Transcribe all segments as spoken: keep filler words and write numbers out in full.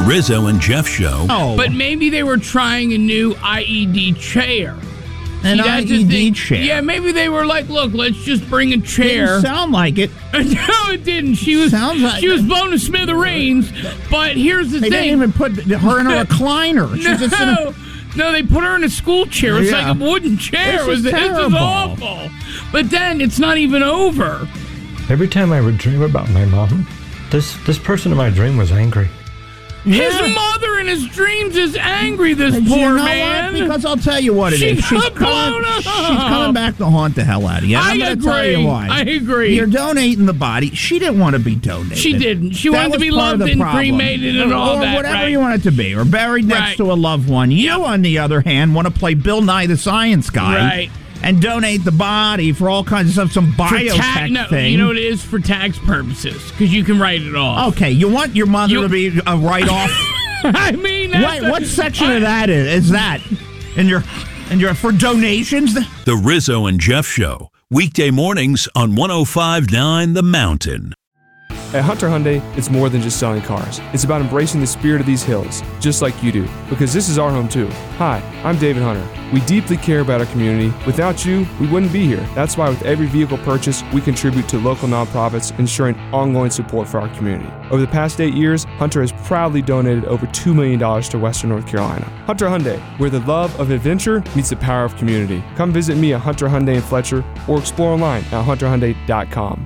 Rizzo and Jeff Show. Oh. But maybe they were trying a new I E D chair. An See, that's I the E D thing. chair. Yeah, maybe they were like, look, let's just bring a chair. Didn't sound like it. No, it didn't. She was Sounds like she was it. blown to smithereens. But here's the They thing. didn't even put her in a recliner. She's no, just in a, no, they put her in a school chair. It's Yeah. like a wooden chair. This It was, is this is terrible. awful. But then it's not even over. Every time I would dream about my mom, this this person in my dream was angry. His Yeah. mother in his dreams is angry, this You poor know man. what? Because I'll tell you what it She is. She's got coming, blown up. she's coming back to haunt the hell out of you. And I I'm going to tell agree. you why. I agree. You're donating the body. She didn't want to be donated. She didn't. She That wanted to was be part of loved the and problem. cremated and all or that, whatever right? you want it to be, or buried next Right. to a loved one. You, Yep. on the other hand, want to play Bill Nye the Science Guy, Right. and donate the body for all kinds of stuff, some For biotech ta- no, thing. you know what it is? For tax purposes, because you can write it off. Okay, you want your mother You- to be a write-off? I mean, that's What, the- what section of that is, is that? And your and your for donations? The Rizzo and Jeff Show. Weekday mornings on one oh five point nine The Mountain. At Hunter Hyundai, it's more than just selling cars. It's about embracing the spirit of these hills, just like you do, because this is our home too. Hi, I'm David Hunter. We deeply care about our community. Without you, we wouldn't be here. That's why with every vehicle purchase, we contribute to local nonprofits, ensuring ongoing support for our community. Over the past eight years, Hunter has proudly donated over two million dollars to Western North Carolina. Hunter Hyundai, where the love of adventure meets the power of community. Come visit me at Hunter Hyundai in Fletcher or explore online at hunter hyundai dot com.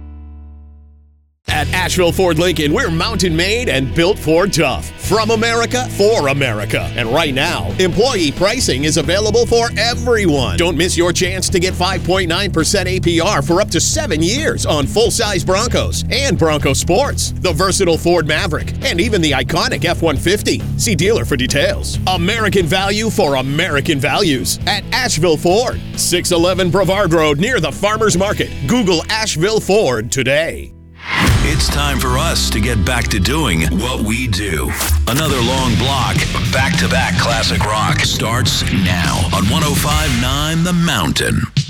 At Asheville Ford Lincoln, we're mountain made and built for tough. From America, for America. And right now, employee pricing is available for everyone. Don't miss your chance to get five point nine percent A P R for up to seven years on full-size Broncos and Bronco Sports, the versatile Ford Maverick, and even the iconic F one fifty. See dealer for details. American value for American values at Asheville Ford, six eleven Brevard Road near the Farmers Market. Google Asheville Ford today. It's time for us to get back to doing what we do. Another long block of back-to-back classic rock starts now on one oh five point nine The Mountain.